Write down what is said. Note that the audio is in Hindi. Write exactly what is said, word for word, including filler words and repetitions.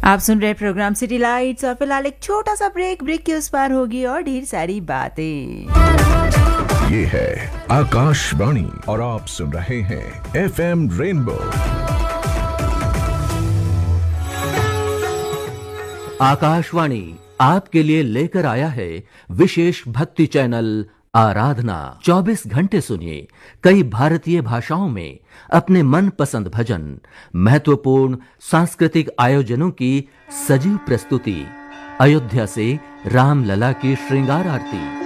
आप सुन रहे प्रोग्राम सिटी लाइट्स और फिलहाल एक छोटा सा ब्रेक ब्रेक के उस पार होगी और ढेर सारी बातें। ये है आकाशवाणी और आप सुन रहे हैं एफ एम रेनबो। आकाशवाणी आपके लिए लेकर आया है विशेष भक्ति चैनल आराधना। चौबीस घंटे सुनिए कई भारतीय भाषाओं में अपने मनपसंद भजन, महत्वपूर्ण सांस्कृतिक आयोजनों की सजीव प्रस्तुति, अयोध्या से रामलला की श्रृंगार आरती,